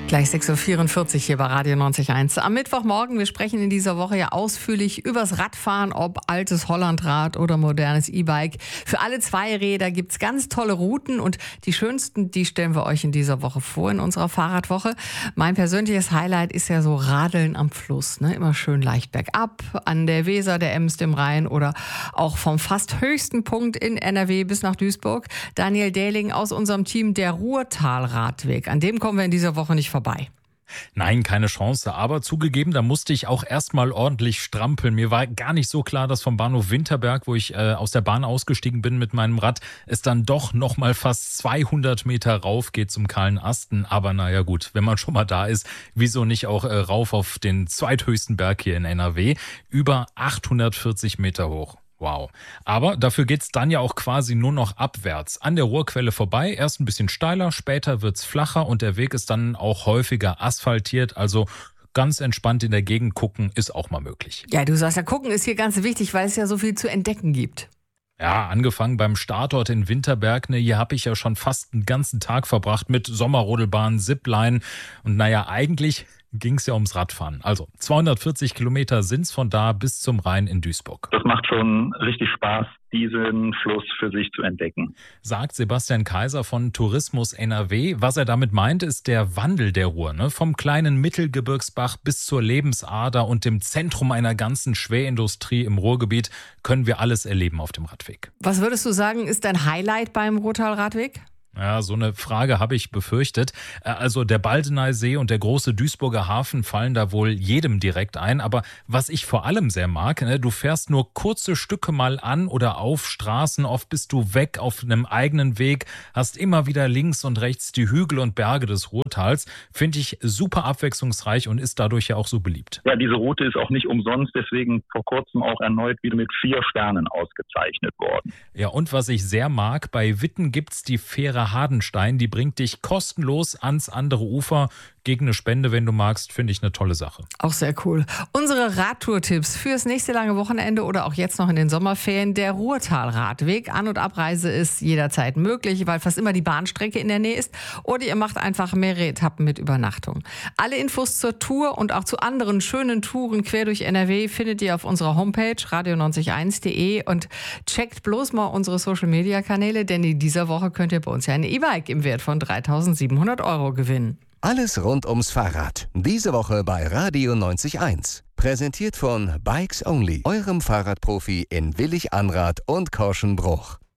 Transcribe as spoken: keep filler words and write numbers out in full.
Gleich sechs Uhr vierundvierzig hier bei Radio neunzig Komma eins. Am Mittwochmorgen, wir sprechen in dieser Woche ja ausführlich übers Radfahren, ob altes Hollandrad oder modernes E-Bike. Für alle Zweiräder gibt's ganz tolle Routen und die schönsten, die stellen wir euch in dieser Woche vor, in unserer Fahrradwoche. Mein persönliches Highlight ist ja so Radeln am Fluss, ne? Immer schön leicht bergab, an der Weser, der Ems, dem Rhein oder auch vom fast höchsten Punkt in N R W bis nach Duisburg. Daniel Dehling aus unserem Team, der Ruhrtalradweg. An dem kommen wir in dieser Woche nicht vorbei. Nein, keine Chance. Aber zugegeben, da musste ich auch erstmal ordentlich strampeln. Mir war gar nicht so klar, dass vom Bahnhof Winterberg, wo ich äh, aus der Bahn ausgestiegen bin mit meinem Rad, es dann doch noch mal fast zweihundert Meter rauf geht zum kahlen Asten. Aber naja gut, wenn man schon mal da ist, wieso nicht auch äh, rauf auf den zweithöchsten Berg hier in N R W? Über achthundertvierzig Meter hoch. Wow. Aber dafür geht's dann ja auch quasi nur noch abwärts. An der Ruhrquelle vorbei, erst ein bisschen steiler, später wird's flacher und der Weg ist dann auch häufiger asphaltiert. Also ganz entspannt in der Gegend gucken ist auch mal möglich. Ja, du sagst ja, gucken ist hier ganz wichtig, weil es ja so viel zu entdecken gibt. Ja, angefangen beim Startort in Winterberg. Ne, hier habe ich ja schon fast einen ganzen Tag verbracht mit Sommerrodelbahn, Zipline. Und naja, eigentlich ging es ja ums Radfahren. Also zweihundertvierzig Kilometer sind's von da bis zum Rhein in Duisburg. Das macht schon richtig Spaß, diesen Fluss für sich zu entdecken. Sagt Sebastian Kaiser von Tourismus N R W. Was er damit meint, ist der Wandel der Ruhr. Ne? Vom kleinen Mittelgebirgsbach bis zur Lebensader und dem Zentrum einer ganzen Schwerindustrie im Ruhrgebiet können wir alles erleben auf dem Radweg. Was würdest du sagen, ist dein Highlight beim Ruhrtalradweg? Ja, so eine Frage habe ich befürchtet. Also der Baldeneysee und der große Duisburger Hafen fallen da wohl jedem direkt ein. Aber was ich vor allem sehr mag, ne, du fährst nur kurze Stücke mal an oder auf Straßen. Oft bist du weg auf einem eigenen Weg, hast immer wieder links und rechts die Hügel und Berge des Ruhrtals. Finde ich super abwechslungsreich und ist dadurch ja auch so beliebt. Ja, diese Route ist auch nicht umsonst, deswegen vor kurzem auch erneut wieder mit vier Sternen ausgezeichnet worden. Ja, und was ich sehr mag, bei Witten gibt's die Fähre Hardenstein, die bringt dich kostenlos ans andere Ufer. Gegen eine Spende, wenn du magst, finde ich eine tolle Sache. Auch sehr cool. Unsere Radtour-Tipps fürs nächste lange Wochenende oder auch jetzt noch in den Sommerferien. Der Ruhrtalradweg. An- und Abreise ist jederzeit möglich, weil fast immer die Bahnstrecke in der Nähe ist. Oder ihr macht einfach mehrere Etappen mit Übernachtung. Alle Infos zur Tour und auch zu anderen schönen Touren quer durch N R W findet ihr auf unserer Homepage radio neunzig Komma eins punkt de und checkt bloß mal unsere Social-Media-Kanäle, denn in dieser Woche könnt ihr bei uns ja ein E-Bike im Wert von dreitausendsiebenhundert Euro gewinnen. Alles rund ums Fahrrad. Diese Woche bei Radio neunzig Komma eins. Präsentiert von Bikes Only, eurem Fahrradprofi in Willig-Anrath und Korschenbruch.